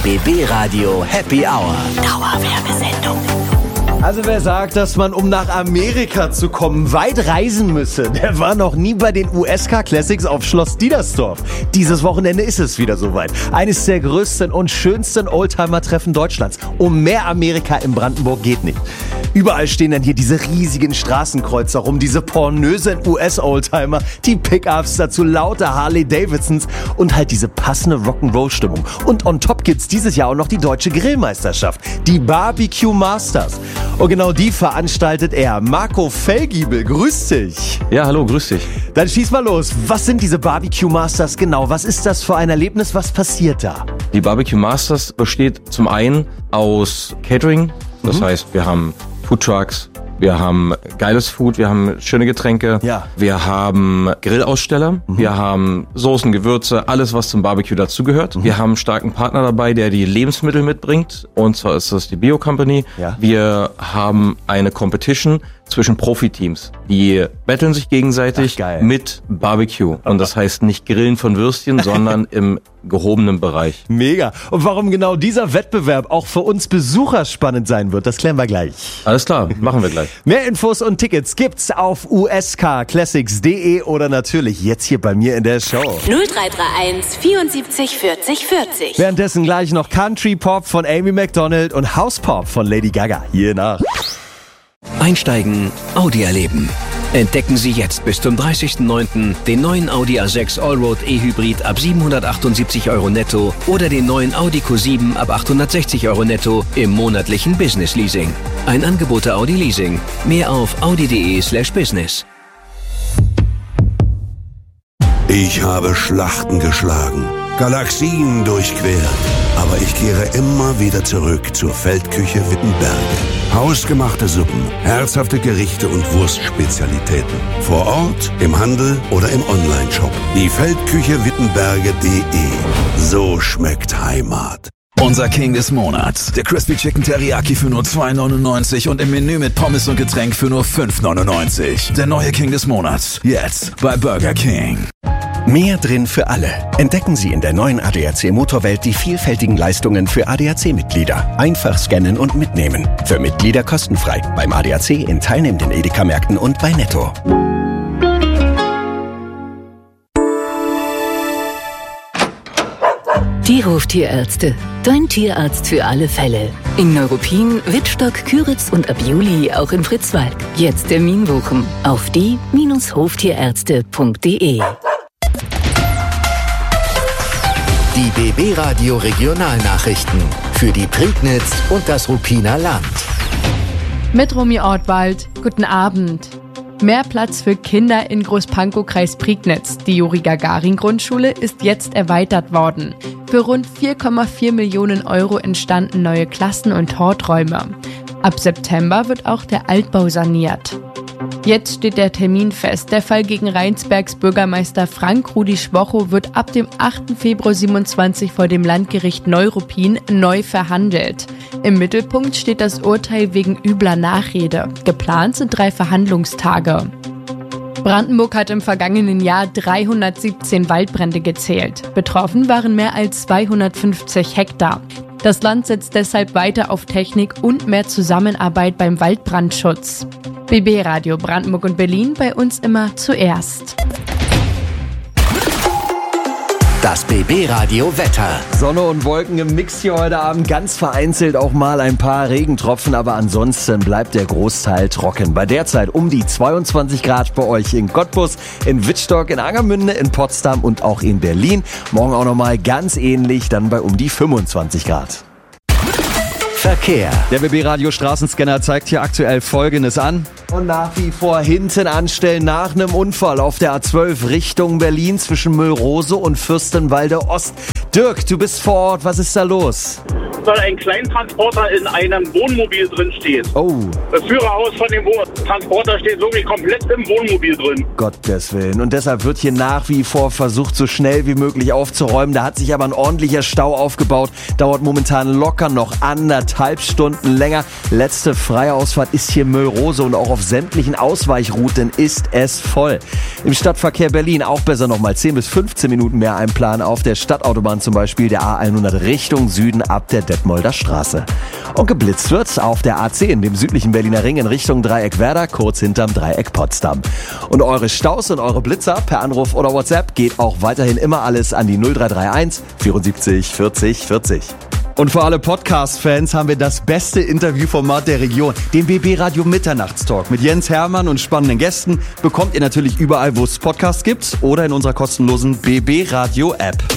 BB Radio Happy Hour. Dauerwerbesendung. Also wer sagt, dass man, um nach Amerika zu kommen, weit reisen müsse, der war noch nie bei den USK Classics auf Schloss Diedersdorf. Dieses Wochenende ist es wieder soweit. Eines der größten und schönsten Oldtimer-Treffen Deutschlands. Um mehr Amerika in Brandenburg geht nicht. Überall stehen dann hier diese riesigen Straßenkreuzer rum, diese pornösen US-Oldtimer, die Pickups, dazu lauter Harley-Davidsons und halt diese passende Rock'n'Roll-Stimmung. Und on top gibt's dieses Jahr auch noch die Deutsche Grillmeisterschaft, die Barbecue Masters. Und genau die veranstaltet er. Marco Fellgiebel, grüß dich. Ja, hallo, grüß dich. Dann schieß mal los. Was sind diese Barbecue Masters genau? Was ist das für ein Erlebnis? Was passiert da? Die Barbecue Masters besteht zum einen aus Catering. Das heißt, wir haben Foodtrucks, wir haben geiles Food, wir haben schöne Getränke, wir haben Grillaussteller, wir haben Soßen, Gewürze, alles was zum Barbecue dazugehört. Wir haben einen starken Partner dabei, der die Lebensmittel mitbringt, und zwar ist das die Bio Company. Wir haben eine Competition zwischen Profiteams, die betteln sich gegenseitig mit Barbecue. Und das heißt nicht Grillen von Würstchen, sondern im gehobenen Bereich. Mega. Und warum genau dieser Wettbewerb auch für uns Besucher spannend sein wird, das klären wir gleich. Alles klar, machen wir gleich. Mehr Infos und Tickets gibt's auf uskclassics.de oder natürlich jetzt hier bei mir in der Show. 0331 74 40 40. Währenddessen gleich noch Country Pop von Amy Macdonald und House Pop von Lady Gaga. Hier nach. Einsteigen, Audi erleben. Entdecken Sie jetzt bis zum 30.09. den neuen Audi A6 Allroad E-Hybrid ab 778 € netto oder den neuen Audi Q7 ab 860 € netto im monatlichen Business Leasing. Ein Angebot der Audi Leasing. Mehr auf audi.de/business. Ich habe Schlachten geschlagen, Galaxien durchquert, aber ich kehre immer wieder zurück zur Feldküche Wittenberge. Hausgemachte Suppen, herzhafte Gerichte und Wurstspezialitäten. Vor Ort, im Handel oder im Onlineshop. Die Feldküche Wittenberge.de. So schmeckt Heimat. Unser King des Monats. Der Crispy Chicken Teriyaki für nur $2,99 und im Menü mit Pommes und Getränk für nur $5,99. Der neue King des Monats. Jetzt bei Burger King. Mehr drin für alle. Entdecken Sie in der neuen ADAC Motorwelt die vielfältigen Leistungen für ADAC-Mitglieder. Einfach scannen und mitnehmen. Für Mitglieder kostenfrei. Beim ADAC in teilnehmenden Edeka-Märkten und bei Netto. Die Hoftierärzte. Dein Tierarzt für alle Fälle. In Neuruppin, Wittstock, Küritz und ab Juli auch in Fritzwalk. Jetzt Termin buchen auf die-hoftierärzte.de. Die BB Radio Regionalnachrichten für die Prignitz und das Ruppiner Land. Mit Romy Ortwald, guten Abend. Mehr Platz für Kinder in Großpankow, Kreis Prignitz. Die Juri-Gagarin-Grundschule ist jetzt erweitert worden. Für rund 4,4 Millionen € entstanden neue Klassen- und Horträume. Ab September wird auch der Altbau saniert. Jetzt steht der Termin fest. Der Fall gegen Rheinsbergs Bürgermeister Frank-Rudi Schwocho wird ab dem 8. Februar 27 vor dem Landgericht Neuruppin neu verhandelt. Im Mittelpunkt steht das Urteil wegen übler Nachrede. Geplant sind 3 Verhandlungstage. Brandenburg hat im vergangenen Jahr 317 Waldbrände gezählt. Betroffen waren mehr als 250 Hektar. Das Land setzt deshalb weiter auf Technik und mehr Zusammenarbeit beim Waldbrandschutz. BB Radio Brandenburg und Berlin, bei uns immer zuerst. Das BB Radio Wetter. Sonne und Wolken im Mix hier heute Abend, ganz vereinzelt auch mal ein paar Regentropfen, aber ansonsten bleibt der Großteil trocken. Bei derzeit um die 22 Grad bei euch in Cottbus, in Wittstock, in Angermünde, in Potsdam und auch in Berlin. Morgen auch nochmal ganz ähnlich, dann bei um die 25 Grad. Verkehr. Der BB Radio Straßenscanner zeigt hier aktuell Folgendes an. Und nach wie vor hinten anstellen nach einem Unfall auf der A12 Richtung Berlin zwischen Müllrose und Fürstenwalde Ost. Dirk, du bist vor Ort, was ist da los? soll ein Kleintransporter in einem Wohnmobil drin stehen. Oh. Das Führerhaus von dem Transporter steht wirklich komplett im Wohnmobil drin. Gottes Willen. Und deshalb wird hier nach wie vor versucht, so schnell wie möglich aufzuräumen. Da hat sich aber ein ordentlicher Stau aufgebaut. Dauert momentan locker noch 1,5 Stunden länger. Letzte freie Ausfahrt ist hier Müllrose und auch auf sämtlichen Ausweichrouten ist es voll. Im Stadtverkehr Berlin auch besser nochmal 10 bis 15 Minuten mehr einplanen. Auf der Stadtautobahn zum Beispiel der A100 Richtung Süden ab der Detmolder Straße. Und geblitzt wird auf der A10, dem südlichen Berliner Ring in Richtung Dreieck Werder, kurz hinterm Dreieck Potsdam. Und eure Staus und eure Blitzer per Anruf oder WhatsApp geht auch weiterhin immer alles an die 0331 74 40 40. Und für alle Podcast-Fans haben wir das beste Interviewformat der Region, den BB Radio Mitternachtstalk mit Jens Hermann und spannenden Gästen, bekommt ihr natürlich überall, wo es Podcasts gibt oder in unserer kostenlosen BB Radio App.